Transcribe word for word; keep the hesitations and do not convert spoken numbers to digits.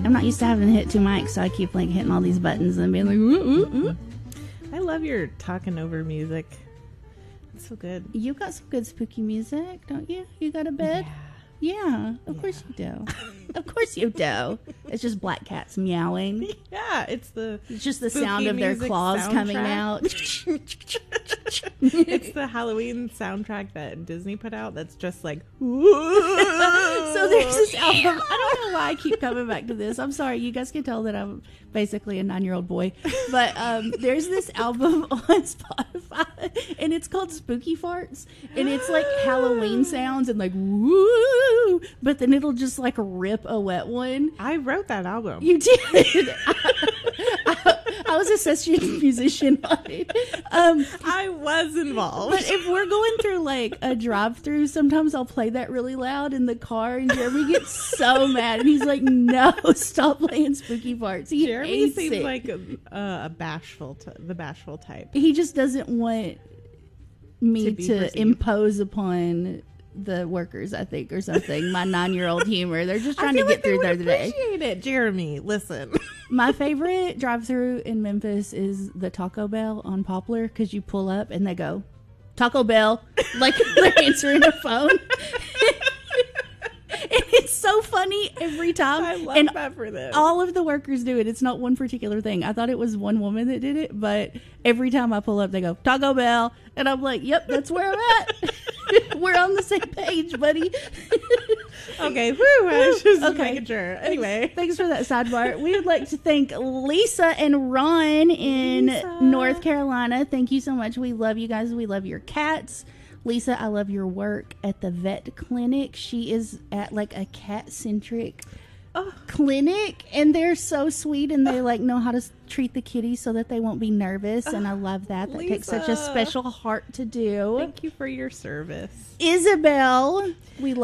I'm not used to having to hit two mics, so I keep like hitting all these buttons and being like, ooh, ooh, ooh. I love your talking over music. It's so good. You got some good spooky music, don't you? You got a bed? Yeah. Yeah, of Yeah. course you do. Of course you do. It's just black cats meowing. Yeah, it's the It's just the spooky sound of their music claws coming soundtrack. out. It's the Halloween soundtrack that Disney put out that's just like So there's this album. I don't know why I keep coming back to this. I'm sorry. You guys can tell that I'm basically a nine-year-old boy. But um, there's this album on Spotify, and it's called Spooky Farts. And it's like Halloween sounds and like, woo! But then it'll just like rip a wet one. I wrote that album. You did. I, I, I was a session musician on it. Um, I was involved. But if we're going through like a drive-through, sometimes I'll play that really loud in the car, and Jeremy gets so mad, and he's like, "No, stop playing Spooky Farts." He Jeremy hates seems it. like a, uh, a bashful, t- the bashful type. He just doesn't want me To to, be perceived. impose upon the workers, I think, or something. My nine-year-old humor. They're just trying I to feel get like they through would there today. appreciate it. Jeremy, listen. My favorite drive-through in Memphis is the Taco Bell on Poplar, because you pull up and they go, Taco Bell, like they're answering a phone. And it's so funny every time. I love and that for them. all of the workers do it. It's not one particular thing. I thought it was one woman that did it, but every time I pull up, they go, Taco Bell. And I'm like, yep, that's where I'm at. We're on the same page, buddy. Okay, whew, I was just Okay. making sure. Anyway. Thanks for that sidebar. We would like to thank Lisa and Ron in Lisa. North Carolina. Thank you so much. We love you guys. We love your cats. Lisa, I love your work at the vet clinic. She is at like a cat centric Oh. clinic, and they're so sweet, and they like know how to s- treat the kitties so that they won't be nervous. And I love that. That takes such a Lisa. special heart to do. Thank you for your service. Isabel, we